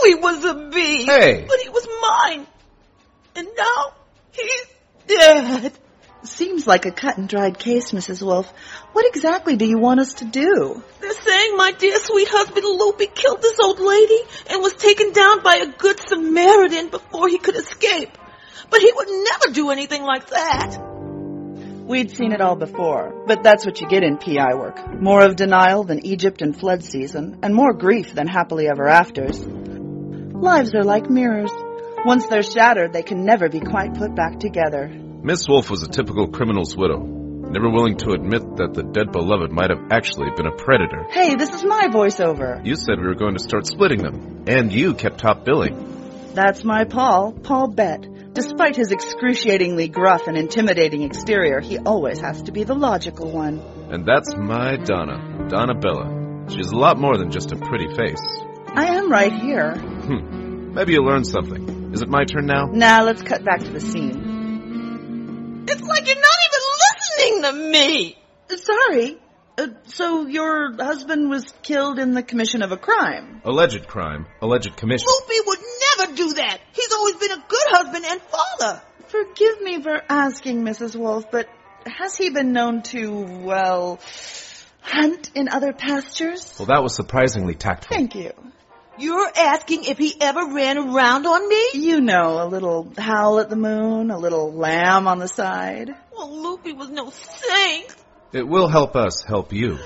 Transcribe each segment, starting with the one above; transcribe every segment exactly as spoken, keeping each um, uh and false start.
he was a bee. Hey. But he was mine. And now he's dead. Seems like a cut-and-dried case, Missus Wolf. What exactly do you want us to do? They're saying my dear sweet husband Loopy killed this old lady and was taken down by a good Samaritan before he could escape. But he would never do anything like that. We'd seen it all before, but that's what you get in P I work. More of denial than Egypt in flood season, and more grief than happily ever afters. Lives are like mirrors. Once they're shattered, they can never be quite put back together. Miss Wolf was a typical criminal's widow, never willing to admit that the dead beloved might have actually been a predator. Hey, this is my voiceover. You said we were going to start splitting them, and you kept top billing. That's my Paul, Paul Bett. Despite his excruciatingly gruff and intimidating exterior, he always has to be the logical one. And that's my Donna, Donna Bella. She's a lot more than just a pretty face. I am right here. Hmm. Maybe you'll learn something. Is it my turn now? Now let's cut back to the scene. It's like you're not even listening to me. Sorry. Uh, so your husband was killed in the commission of a crime? Alleged crime. Alleged commission. Loopy would never do that. He's always been a good husband and father. Forgive me for asking, Missus Wolf, but has he been known to, well, hunt in other pastures? Well, that was surprisingly tactful. Thank you. You're asking if he ever ran around on me? You know, a little howl at the moon, a little lamb on the side. Well, Loopy was no saint. It will help us help you.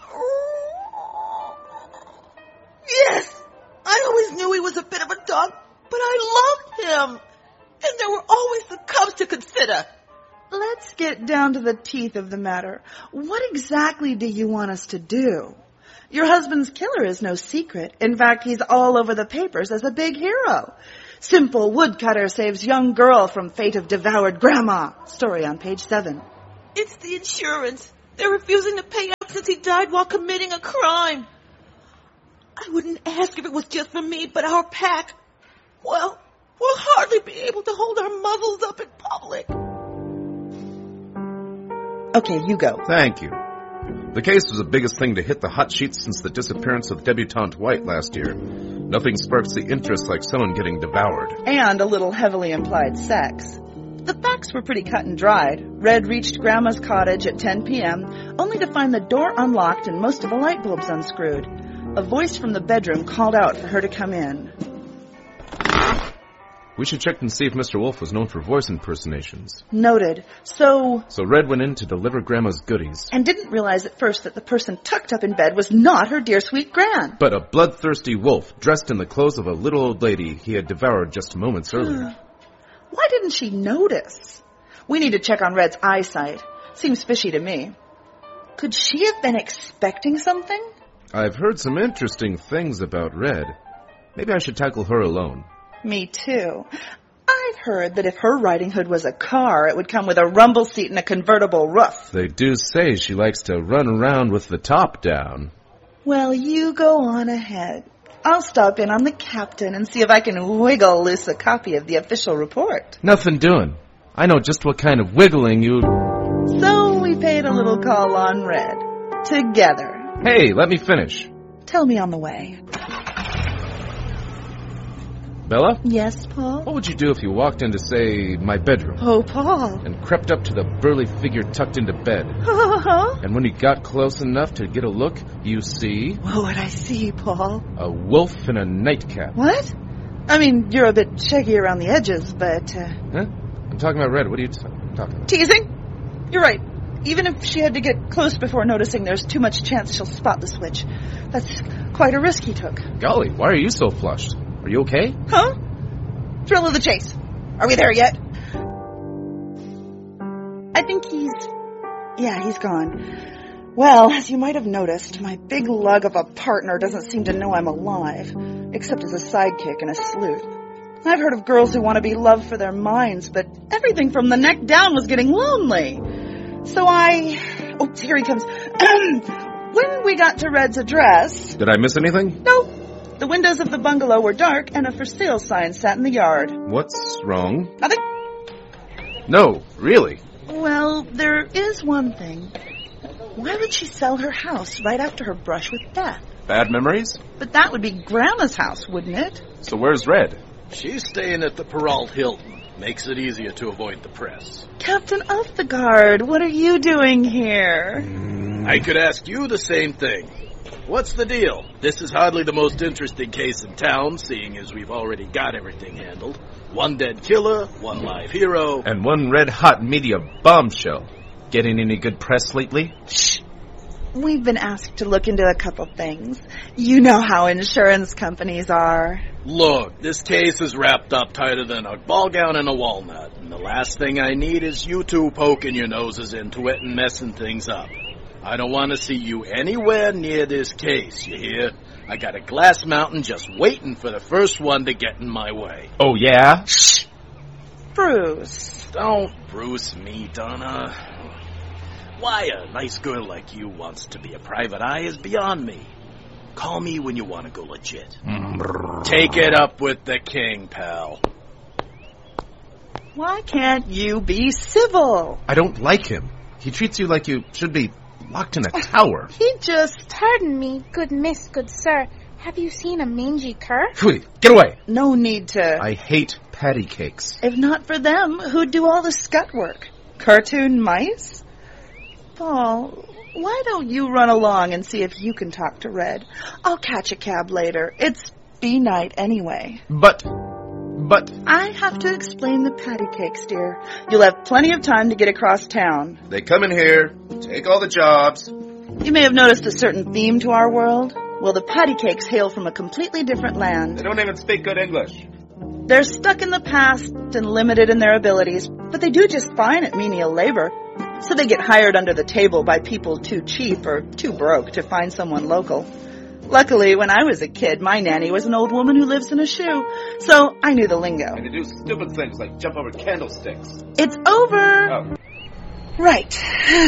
Yes, I always knew he was a bit of a dog, but I loved him. And there were always the cubs to consider. Let's get down to the teeth of the matter. What exactly do you want us to do? Your husband's killer is no secret. In fact, he's all over the papers as a big hero. Simple woodcutter saves young girl from fate of devoured grandma. Story on page seven. It's the insurance. They're refusing to pay out since he died while committing a crime. I wouldn't ask if it was just for me, but our pack, well, we'll hardly be able to hold our muzzles up in public. Okay, you go. Thank you. The case was the biggest thing to hit the hot sheets since the disappearance of debutante White last year. Nothing sparks the interest like someone getting devoured. And a little heavily implied sex. The facts were pretty cut and dried. Red reached Grandma's cottage at ten p.m., only to find the door unlocked and most of the light bulbs unscrewed. A voice from the bedroom called out for her to come in. We should check and see if Mister Wolf was known for voice impersonations. Noted. So... So Red went in to deliver Grandma's goodies. And didn't realize at first that the person tucked up in bed was not her dear sweet Gran. But a bloodthirsty wolf dressed in the clothes of a little old lady he had devoured just moments earlier. Why didn't she notice? We need to check on Red's eyesight. Seems fishy to me. Could she have been expecting something? I've heard some interesting things about Red. Maybe I should tackle her alone. Me too. I've heard that if her riding hood was a car, it would come with a rumble seat and a convertible roof. They do say she likes to run around with the top down. Well, you go on ahead. I'll stop in on the captain and see if I can wiggle loose a copy of the official report. Nothing doing. I know just what kind of wiggling you... So we paid a little call on Red. Together. Hey, let me finish. Tell me on the way. Bella? Yes, Paul? What would you do if you walked into, say, my bedroom? Oh, Paul. And crept up to the burly figure tucked into bed. Uh-huh. And when you got close enough to get a look, you see... What would I see, Paul? A wolf in a nightcap. What? I mean, you're a bit shaggy around the edges, but... Uh... Huh? I'm talking about Red. What are you t- talking about? Teasing? You're right. Even if she had to get close before noticing, there's too much chance she'll spot the switch. That's quite a risk he took. Golly, why are you so flushed? Are you okay? Huh? Thrill of the chase. Are we there yet? I think he's... Yeah, he's gone. Well, as you might have noticed, my big lug of a partner doesn't seem to know I'm alive, except as a sidekick and a sleuth. I've heard of girls who want to be loved for their minds, but everything from the neck down was getting lonely. So I... Oh, here he comes. When we got to Red's address... Did I miss anything? No. The windows of the bungalow were dark, and a for sale sign sat in the yard. What's wrong? Nothing. No, really? Well, there is one thing. Why would she sell her house right after her brush with death? Bad memories? But that would be Grandma's house, wouldn't it? So where's Red? She's staying at the Peralt Hilton. Makes it easier to avoid the press. Captain of the Guard, what are you doing here? Mm. I could ask you the same thing. What's the deal? This is hardly the most interesting case in town, seeing as we've already got everything handled. One dead killer, one live hero. And one red-hot media bombshell. Getting any good press lately? Shh. We've been asked to look into a couple things. You know how insurance companies are. Look, this case is wrapped up tighter than a ball gown and a walnut. And the last thing I need is you two poking your noses into it and messing things up. I don't want to see you anywhere near this case, you hear? I got a glass mountain just waiting for the first one to get in my way. Oh, yeah? Shh. Bruce. Don't Bruce me, Donna. Why a nice girl like you wants to be a private eye is beyond me. Call me when you want to go legit. Take it up with the king, pal. Why can't you be civil? I don't like him. He treats you like you should be locked in a tower. He just... Pardon me, good miss, good sir. Have you seen a mangy cur? Phew, get away. No need to... I hate patty cakes. If not for them, who'd do all the scut work? Cartoon mice? Paul, why don't you run along and see if you can talk to Red? I'll catch a cab later. It's bee night anyway. But, but... I have to explain the patty cakes, dear. You'll have plenty of time to get across town. They come in here, take all the jobs. You may have noticed a certain theme to our world. Well, the patty cakes hail from a completely different land. They don't even speak good English. They're stuck in the past and limited in their abilities, but they do just fine at menial labor. So they get hired under the table by people too cheap or too broke to find someone local. Luckily, when I was a kid, my nanny was an old woman who lives in a shoe, so I knew the lingo. And they do stupid things like jump over candlesticks. It's over! Oh. Right.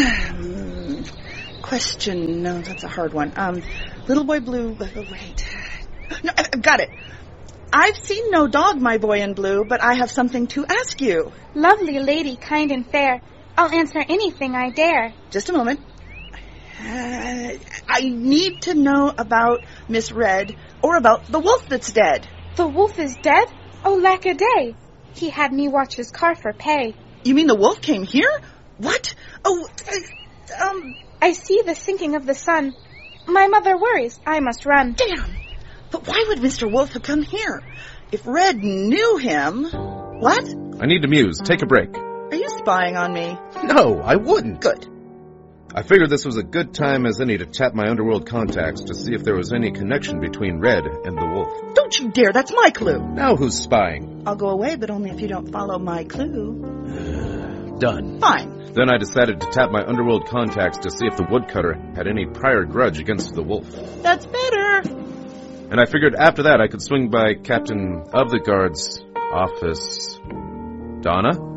Question, no, that's a hard one. Um, Little Boy Blue, oh, wait. No, I've got it. I've seen no dog, my boy in blue, but I have something to ask you. Lovely lady, kind and fair. I'll answer anything I dare. Just a moment. Uh, I need to know about Miss Red, or about the wolf that's dead. The wolf is dead? Oh, lack a day. He had me watch his car for pay. You mean the wolf came here? What? Oh, uh, um... I see the sinking of the sun. My mother worries. I must run. Damn! But why would Mister Wolf have come here? If Red knew him... What? I need to muse. Take a break. Are you spying on me? No, I wouldn't. Good. I figured this was a good time as any to tap my underworld contacts to see if there was any connection between Red and the wolf. Don't you dare, that's my clue. Now who's spying? I'll go away, but only if you don't follow my clue. Done. Fine. Then I decided to tap my underworld contacts to see if the woodcutter had any prior grudge against the wolf. That's better. And I figured after that I could swing by Captain of the Guard's office. Donna?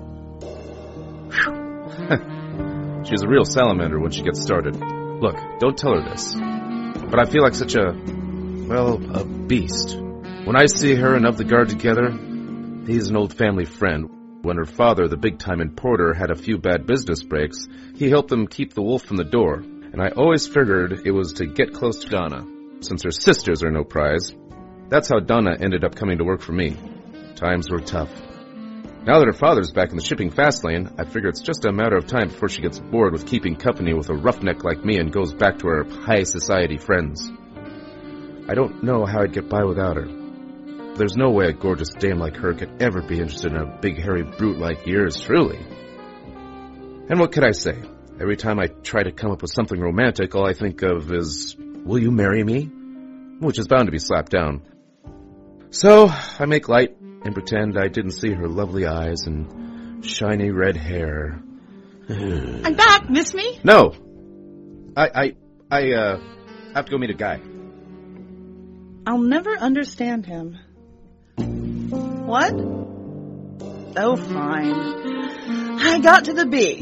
She's a real salamander when she gets started. Look, don't tell her this, but I feel like such a, well, a beast. When I see her and Of the Guard together, he's an old family friend. When her father, the big-time importer, had a few bad business breaks, he helped them keep the wolf from the door. And I always figured it was to get close to Donna, since her sisters are no prize. That's how Donna ended up coming to work for me. Times were tough. Now that her father's back in the shipping fast lane, I figure it's just a matter of time before she gets bored with keeping company with a roughneck like me and goes back to her high society friends. I don't know how I'd get by without her. There's no way a gorgeous dame like her could ever be interested in a big hairy brute like yours, truly. And what could I say? Every time I try to come up with something romantic, all I think of is, will you marry me? Which is bound to be slapped down. So, I make light and pretend I didn't see her lovely eyes and shiny red hair. I'm back, miss me? No. I, I, I, uh, have to go meet a guy. I'll never understand him. What? Oh, fine. I got to the B.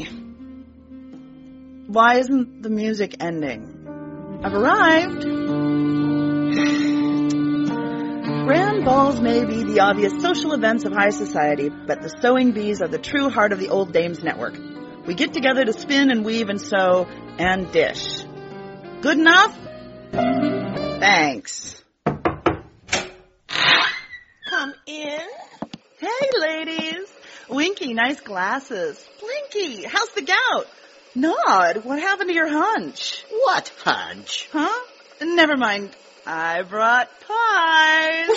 Why isn't the music ending? I've arrived. Grand balls may be the obvious social events of high society, but the sewing bees are the true heart of the Old Dames Network. We get together to spin and weave and sew and dish. Good enough? Thanks. Come in. Hey, ladies. Winky, nice glasses. Blinky, how's the gout? Nod, what happened to your hunch? What hunch? Huh? Never mind. I brought pies.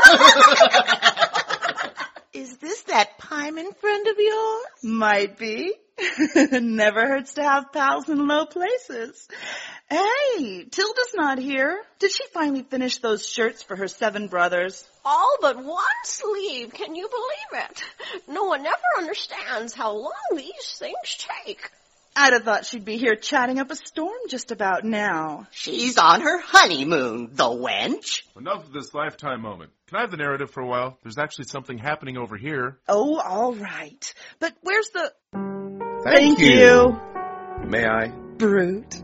Is this that Pyman friend of yours? Might be. Never hurts to have pals in low places. Hey, Tilda's not here. Did she finally finish those shirts for her seven brothers? All but one sleeve. Can you believe it? No one ever understands how long these things take. I'd have thought she'd be here chatting up a storm just about now. She's on her honeymoon, the wench. Enough of this lifetime moment. Can I have the narrative for a while? There's actually something happening over here. Oh, all right. But where's the... Thank, Thank you. May I? Brute.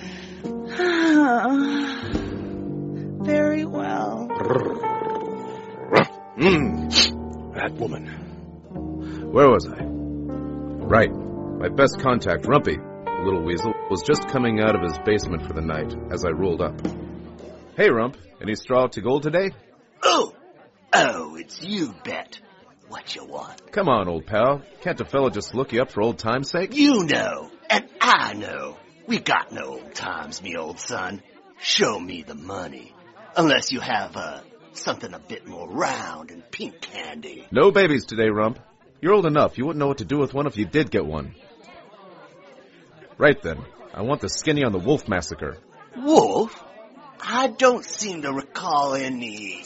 Very well. Mm. That woman. Where was I? Right. My best contact, Rumpy, the little weasel, was just coming out of his basement for the night as I rolled up. Hey, Rump, any straw to gold today? Oh, oh, it's you, Bet. What you want? Come on, old pal. Can't a fella just look you up for old time's sake? You know, and I know. We got no old times, me old son. Show me the money. Unless you have, uh, something a bit more round and pink candy. No babies today, Rump. You're old enough. You wouldn't know what to do with one if you did get one. Right then. I want the skinny on the Wolf Massacre. Wolf? I don't seem to recall any...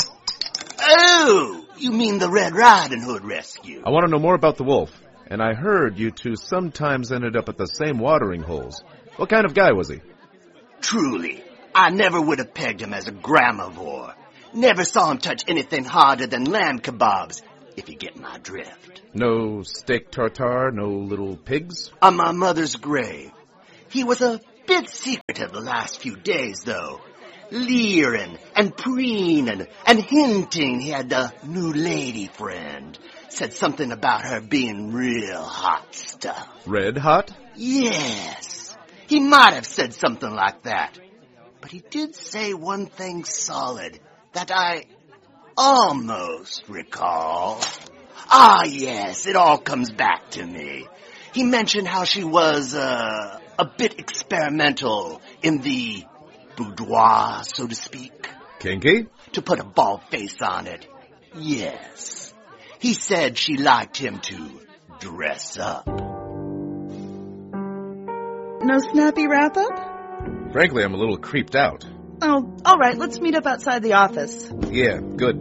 Oh, you mean the Red Riding Hood rescue? I want to know more about the wolf. And I heard you two sometimes ended up at the same watering holes. What kind of guy was he? Truly, I never would have pegged him as a gramivore. Never saw him touch anything harder than lamb kebabs, if you get my drift. No steak tartare, no little pigs? On my mother's grave. He was a bit secretive the last few days, though. Leering and preening and hinting he had a new lady friend. Said something about her being real hot stuff. Red hot? Yes. He might have said something like that. But he did say one thing solid that I almost recall. Ah, yes, it all comes back to me. He mentioned how she was, uh, a bit experimental in the boudoir, so to speak. Kinky? To put a bald face on it, yes. He said she liked him to dress up. No snappy wrap-up? Frankly, I'm a little creeped out. Oh, all right, let's meet up outside the office. Yeah, good.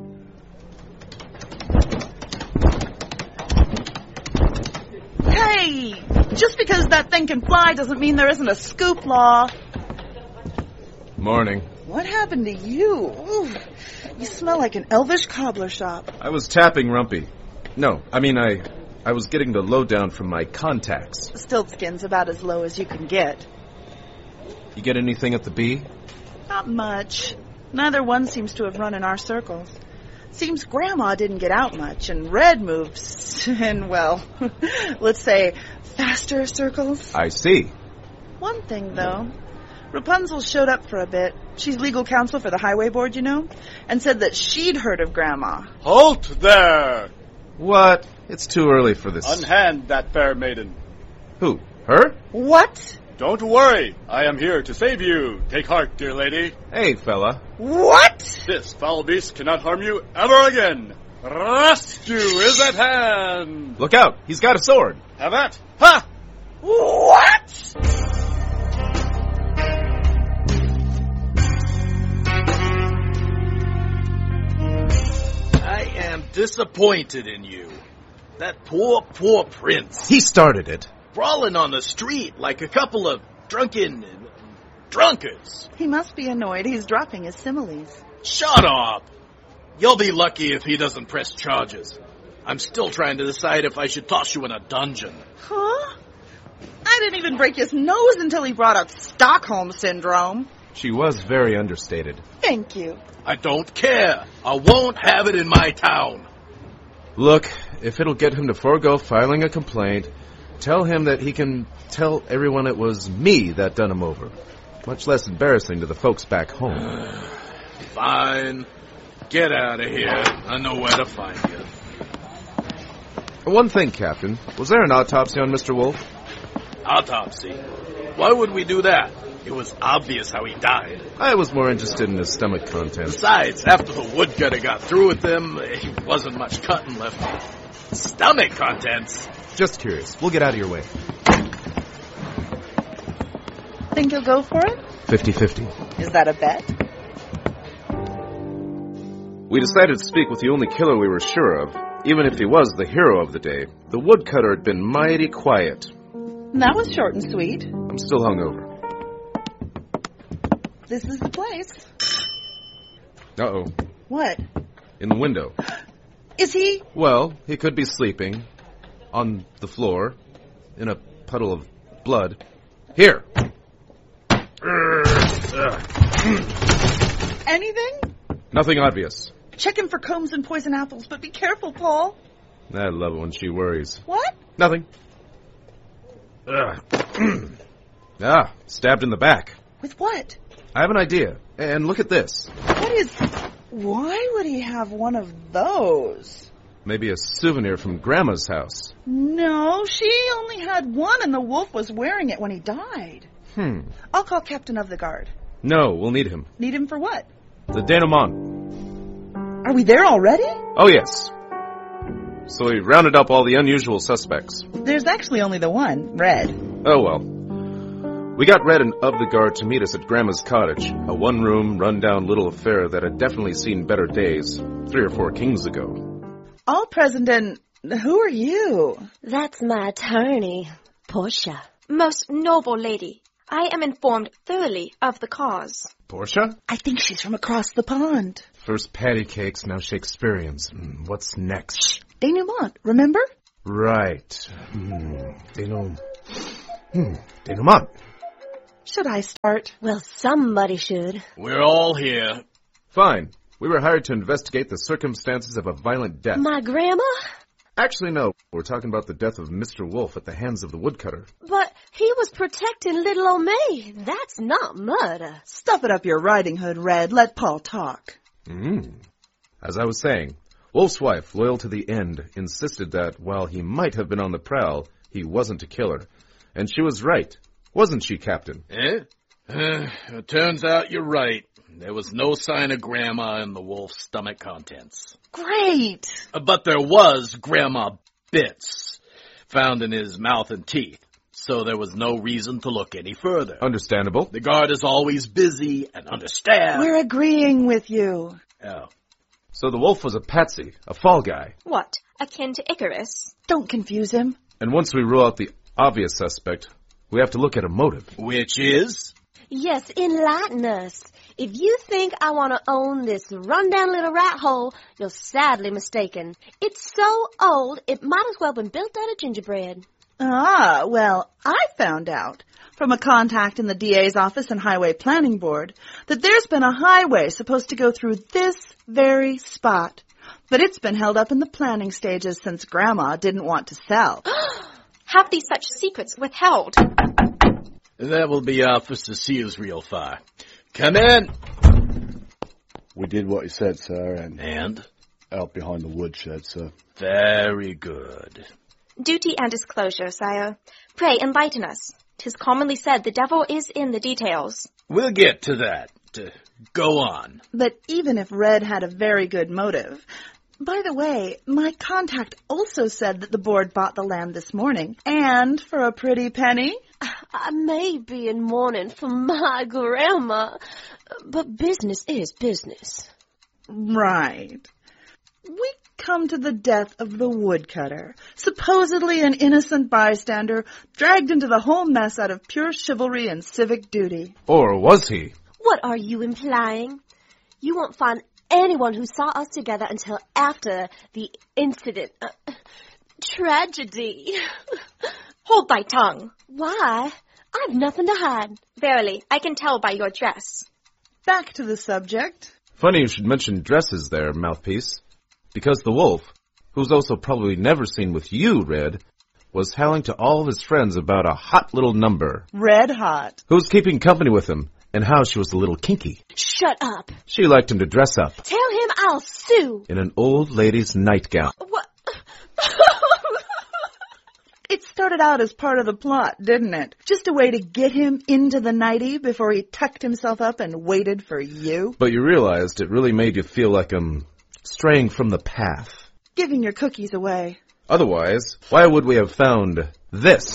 Hey! Just because that thing can fly doesn't mean there isn't a scoop law. Morning. What happened to you? Ooh, you smell like an elvish cobbler shop. I was tapping Rumpy. No, I mean, I I was getting the lowdown from my contacts. Stiltskin's about as low as you can get. You get anything at the Bee? Not much. Neither one seems to have run in our circles. Seems Grandma didn't get out much, and Red moves in, well, let's say, faster circles. I see. One thing, though. Rapunzel showed up for a bit. She's legal counsel for the highway board, you know, and said that she'd heard of Grandma. Halt there! What? It's too early for this. Unhand that fair maiden. Who? Her? What? Don't worry. I am here to save you. Take heart, dear lady. Hey, fella. What? This foul beast cannot harm you ever again. Rescue is at hand. Look out. He's got a sword. Have at. Ha! What? I am disappointed in you. That poor, poor prince. He started it. Brawling on the street like a couple of drunken drunkards. He must be annoyed he's dropping his similes. Shut up. You'll be lucky if he doesn't press charges. I'm still trying to decide if I should toss you in a dungeon. Huh? I didn't even break his nose until he brought up Stockholm Syndrome. She was very understated. Thank you. I don't care. I won't have it in my town. Look, if it'll get him to forego filing a complaint, tell him that he can tell everyone it was me that done him over. Much less embarrassing to the folks back home. Fine. Get out of here. I know where to find you. One thing, Captain. Was there an autopsy on Mister Wolf? Autopsy? Why would we do that? It was obvious how he died. I was more interested in his stomach contents. Besides, after the woodcutter got through with him, there wasn't much cutting left. Stomach contents? Just curious. We'll get out of your way. Think you'll go for it? Fifty-fifty. Is that a bet? We decided to speak with the only killer we were sure of. Even if he was the hero of the day, the woodcutter had been mighty quiet. That was short and sweet. I'm still hungover. This is the place. Uh-oh. What? In the window. Is he? Well, he could be sleeping. On the floor. In a puddle of blood. Here! Anything? Nothing obvious. Check him for combs and poison apples, but be careful, Paul. I love it when she worries. What? Nothing. Ah, stabbed in the back. With what? I have an idea. And look at this. What is... Why would he have one of those? Maybe a souvenir from Grandma's house. No, she only had one and the wolf was wearing it when he died. Hmm. I'll call Captain of the Guard. No, we'll need him. Need him for what? The denouement. Are we there already? Oh, yes. So we rounded up all the unusual suspects. There's actually only the one, Red. Oh, well. We got Red and of the Guard to meet us at Grandma's cottage, a one-room, run-down little affair that had definitely seen better days, three or four kings ago. All present, and who are you? That's my attorney, Portia. Most noble lady, I am informed thoroughly of the cause. Portia? I think she's from across the pond. First patty cakes, now Shakespeareans. Mm, what's next? Denouement, remember? Right. Hmm. Denouement. Hmm. Denouement. Should I start? Well, somebody should. We're all here. Fine. We were hired to investigate the circumstances of a violent death. My grandma? Actually, no. We're talking about the death of Mister Wolf at the hands of the woodcutter. But he was protecting little old May. That's not murder. Stuff it up your riding hood, Red. Let Paul talk. Mm. As I was saying, Wolf's wife, loyal to the end, insisted that while he might have been on the prowl, he wasn't a killer. And she was right. Wasn't she, Captain? Eh? Uh, it turns out you're right. There was no sign of Grandma in the wolf's stomach contents. Great! Uh, but there was Grandma bits found in his mouth and teeth, so there was no reason to look any further. Understandable. The guard is always busy and understaffed. We're agreeing with you. Oh. So the wolf was a patsy, a fall guy. What, akin to Icarus? Don't confuse him. And once we rule out the obvious suspect, we have to look at a motive. Which is? Yes, enlighten us. If you think I want to own this rundown little rat hole, you're sadly mistaken. It's so old, it might as well have been built out of gingerbread. Ah, well, I found out from a contact in the D A's office and Highway Planning Board that there's been a highway supposed to go through this very spot. But it's been held up in the planning stages since Grandma didn't want to sell. Have these such secrets withheld? That will be Officer Seals real far. Come in. We did what he said, sir, and... And? Out behind the woodshed, sir. Very good. Duty and disclosure, sire. Pray enlighten us. 'Tis commonly said the devil is in the details. We'll get to that. Uh, go on. But even if Red had a very good motive... By the way, my contact also said that the board bought the land this morning, and for a pretty penny. I may be in mourning for my grandma, but business is business. Right. We come to the death of the woodcutter, supposedly an innocent bystander, dragged into the whole mess out of pure chivalry and civic duty. Or was he? What are you implying? You won't find anyone who saw us together until after the incident. Uh, tragedy. Hold thy tongue. Why? I've nothing to hide. Verily, I can tell by your dress. Back to the subject. Funny you should mention dresses there, Mouthpiece. Because the wolf, who's also probably never seen with you, Red, was howling to all of his friends about a hot little number. Red hot. Who was keeping company with him, and how she was a little kinky. Shut up. She liked him to dress up. Tell him I'll sue. In an old lady's nightgown. What? It started out as part of the plot, didn't it? Just a way to get him into the nightie before he tucked himself up and waited for you. But you realized it really made you feel like I'm straying from the path. Giving your cookies away. Otherwise, why would we have found this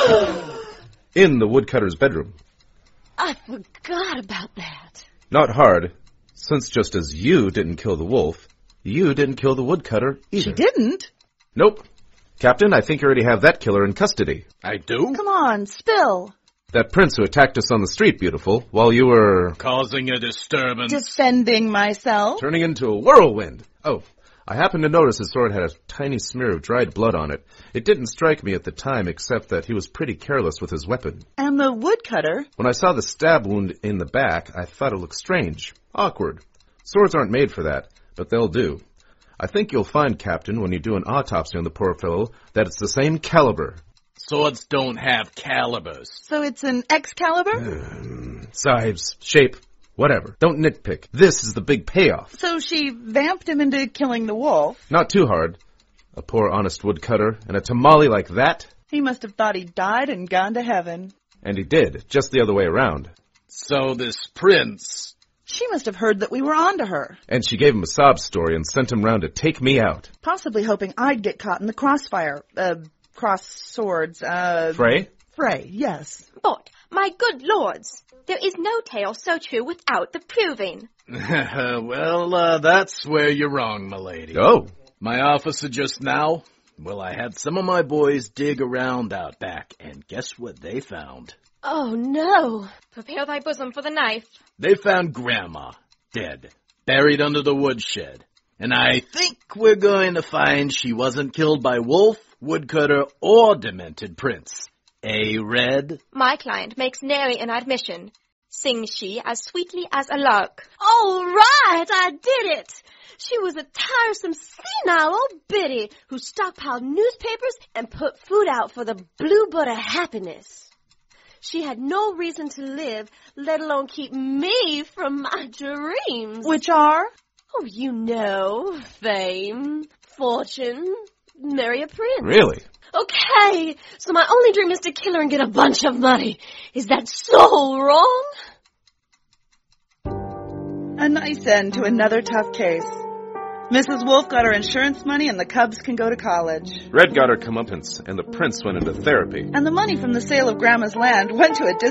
in the woodcutter's bedroom? I forgot about that. Not hard, since just as you didn't kill the wolf, you didn't kill the woodcutter either. She didn't? Nope. Captain, I think you already have that killer in custody. I do? Come on, spill. That prince who attacked us on the street, beautiful, while you were... Causing a disturbance. Defending myself. Turning into a whirlwind. Oh, I happened to notice his sword had a tiny smear of dried blood on it. It didn't strike me at the time, except that he was pretty careless with his weapon. And the woodcutter? When I saw the stab wound in the back, I thought it looked strange. Awkward. Swords aren't made for that, but they'll do. I think you'll find, Captain, when you do an autopsy on the poor fellow, that it's the same caliber. Swords don't have calibers. So it's an Excalibur? Um, size, shape, whatever. Don't nitpick. This is the big payoff. So she vamped him into killing the wolf. Not too hard. A poor honest woodcutter and a tamale like that? He must have thought he died and gone to heaven. And he did, just the other way around. So this prince... She must have heard that we were on to her. And she gave him a sob story and sent him round to take me out. Possibly hoping I'd get caught in the crossfire. Uh, cross swords, uh... Fray? Fray, yes. But, my good lords, there is no tale so true without the proving. well, uh, that's where you're wrong, milady. Oh. My officer just now, well, I had some of my boys dig around out back, and guess what they found? Oh, no. Prepare thy bosom for the knife. They found Grandma, dead, buried under the woodshed. And I think we're going to find she wasn't killed by wolf, woodcutter, or demented prince. Eh, Red? My client makes nary an admission. Sings she as sweetly as a lark. All right, I did it. She was a tiresome, senile old biddy who stockpiled newspapers and put food out for the bluebird of happiness. She had no reason to live, let alone keep me from my dreams. Which are? Oh, you know, fame, fortune, marry a prince. Really? Okay, so my only dream is to kill her and get a bunch of money. Is that so wrong? A nice end to another tough case. Missus Wolf got her insurance money and the Cubs can go to college. Red got her comeuppance, and the prince went into therapy. And the money from the sale of Grandma's land went to a